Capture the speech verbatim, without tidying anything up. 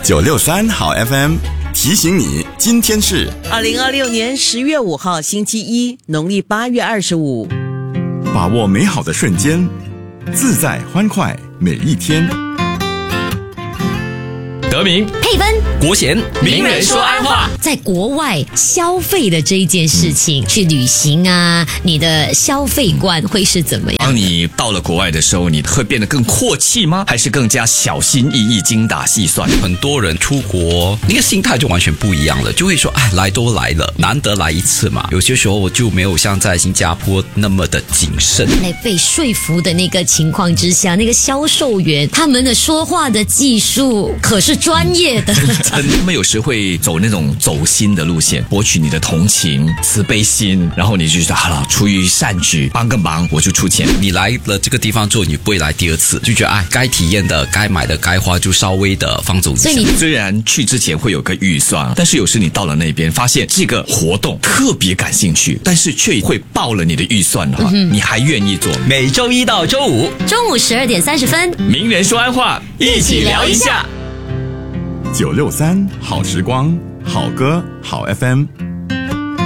九六三好 F M 提醒你，今天是二零二六年十月五号星期一，农历八月二十五。 把握美好的瞬间，自在欢快每一天。 德明、 佩芬、 国贤，名人说安话。 在国外消费的这一件事情，嗯、去旅行啊，你的消费观会是怎么样？ 当你到了国外的时候，你会变得更阔气吗？还是更加小心翼翼、精打细算？ 很多人出国，那个心态就完全不一样了，就会说，哎，来都来了，难得来一次嘛。有些时候我就没有像在新加坡那么的谨慎。 在被说服的那个情况之下，那个销售员他们的说话的技术可是专业的。 他们有时会走那种走心的路线，博取你的同情、慈悲心，然后你就说好了，出于善举帮个忙，我就出钱。 你来了这个地方之后，你不会来第二次，就觉得哎，该体验的、该买的、该花就稍微的放纵一下。 所以你虽然去之前会有个预算，但是有时你到了那边，发现这个活动特别感兴趣，但是却会爆了你的预算的话，嗯、你还愿意做？ 每周一到周五中午十二点三十分， 名人说安话，一起聊一下。 九六三好时光，好歌好 F M。